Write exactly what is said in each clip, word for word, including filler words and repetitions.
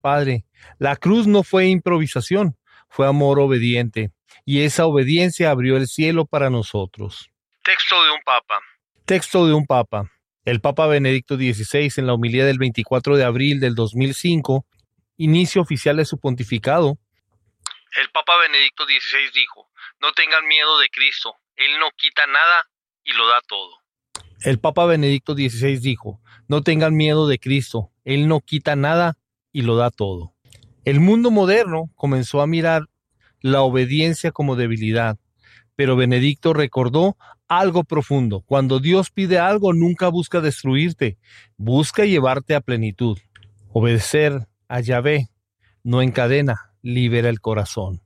Padre, la cruz no fue improvisación, fue amor obediente, y esa obediencia abrió el cielo para nosotros. Texto de un papa. Texto de un papa. El Papa Benedicto dieciséis, en la homilía del veinticuatro de abril del dos mil cinco, inicio oficial de su pontificado. El Papa Benedicto dieciséis dijo: no tengan miedo de Cristo, Él no quita nada y lo da todo. El Papa Benedicto dieciséis dijo: no tengan miedo de Cristo, Él no quita nada y lo da todo. El mundo moderno comenzó a mirar la obediencia como debilidad, pero Benedicto recordó algo profundo. Cuando Dios pide algo, nunca busca destruirte, busca llevarte a plenitud. Obedecer a Yahvé no encadena, libera el corazón.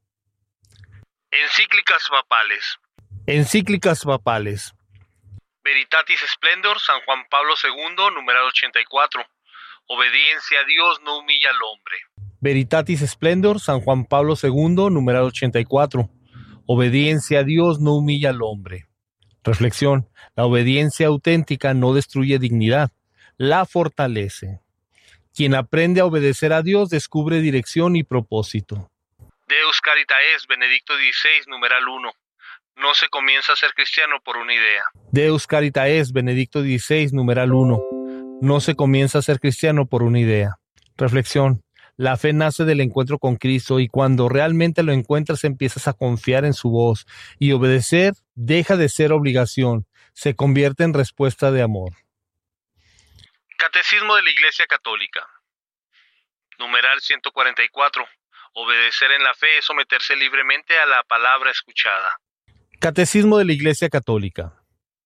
Encíclicas papales. Encíclicas papales. Veritatis Splendor, San Juan Pablo segundo, numeral ochenta y cuatro. Obediencia a Dios no humilla al hombre. Veritatis Splendor, San Juan Pablo segundo, numeral ochenta y cuatro. Obediencia a Dios no humilla al hombre. Reflexión: la obediencia auténtica no destruye dignidad, la fortalece. Quien aprende a obedecer a Dios descubre dirección y propósito. Deus Caritaes, Benedicto dieciséis, numeral uno. No se comienza a ser cristiano por una idea. Deus Caritaes, Benedicto dieciséis, numeral uno. No se comienza a ser cristiano por una idea. Reflexión: la fe nace del encuentro con Cristo, y cuando realmente lo encuentras empiezas a confiar en su voz, y obedecer deja de ser obligación, se convierte en respuesta de amor. Catecismo de la Iglesia Católica. Numeral ciento cuarenta y cuatro. Obedecer en la fe es someterse libremente a la palabra escuchada. Catecismo de la Iglesia Católica.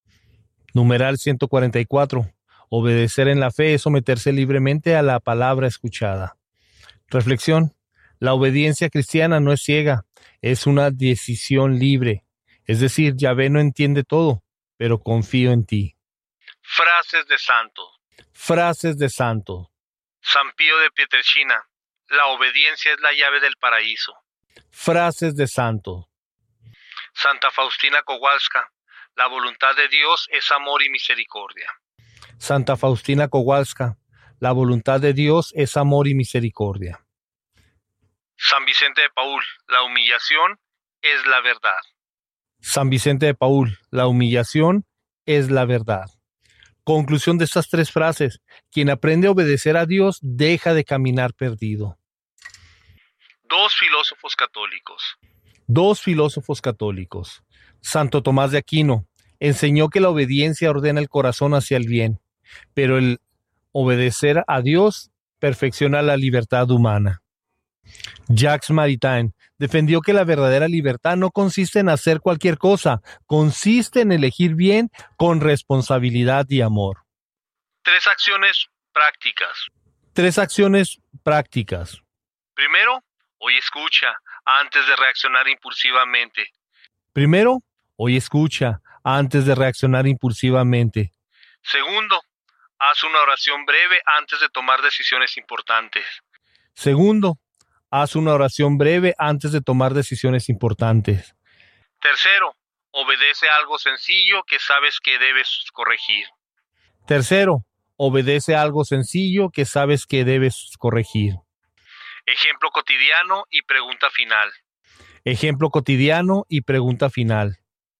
Numeral ciento cuarenta y cuatro. Obedecer en la fe es someterse libremente a la palabra escuchada. Reflexión: la obediencia cristiana no es ciega, es una decisión libre. Es decir, Yahvé no entiende todo, pero confío en ti. Frases de santo. Frases de santo. San Pío de Pietrelcina. La obediencia es la llave del paraíso. Frases de santo. Santa Faustina Kowalska. La voluntad de Dios es amor y misericordia. Santa Faustina Kowalska. La voluntad de Dios es amor y misericordia. San Vicente de Paúl. La humillación es la verdad. San Vicente de Paúl. La humillación es la verdad. Conclusión de estas tres frases: quien aprende a obedecer a Dios deja de caminar perdido. Dos filósofos católicos. Dos filósofos católicos. Santo Tomás de Aquino enseñó que la obediencia ordena el corazón hacia el bien, pero el obedecer a Dios perfecciona la libertad humana. Jacques Maritain defendió que la verdadera libertad no consiste en hacer cualquier cosa, consiste en elegir bien con responsabilidad y amor. Tres acciones prácticas. Tres acciones prácticas. Primero, hoy escucha antes de reaccionar impulsivamente. Primero, hoy escucha antes de reaccionar impulsivamente. Segundo, haz una oración breve antes de tomar decisiones importantes. Segundo, haz una oración breve antes de tomar decisiones importantes. Tercero, obedece algo sencillo que sabes que debes corregir. Tercero, obedece algo sencillo que sabes que debes corregir. Ejemplo cotidiano y pregunta final. Ejemplo cotidiano y pregunta final.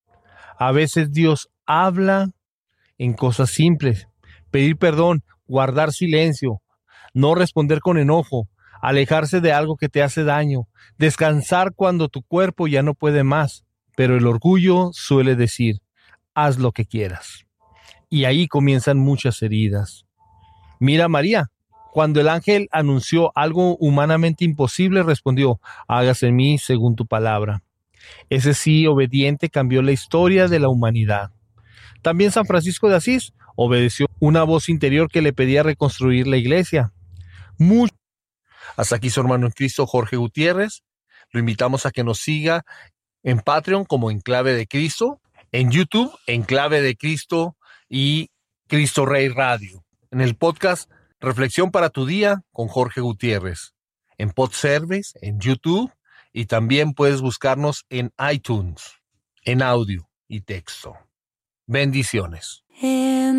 A veces Dios habla en cosas simples. Pedir perdón, guardar silencio, no responder con enojo, alejarse de algo que te hace daño, descansar cuando tu cuerpo ya no puede más. Pero el orgullo suele decir: haz lo que quieras. Y ahí comienzan muchas heridas. Mira a María. Cuando el ángel anunció algo humanamente imposible, respondió: hágase en mí según tu palabra. Ese sí obediente cambió la historia de la humanidad. También San Francisco de Asís obedeció una voz interior que le pedía reconstruir la iglesia. Mucho. Hasta aquí su hermano en Cristo, Jorge Gutiérrez. Lo invitamos a que nos siga en Patreon como Enclave de Cristo, en YouTube, Enclave de Cristo y Cristo Rey Radio. En el podcast Reflexión para tu Día con Jorge Gutiérrez, en Podservice, en YouTube, y también puedes buscarnos en iTunes, en audio y texto. Bendiciones.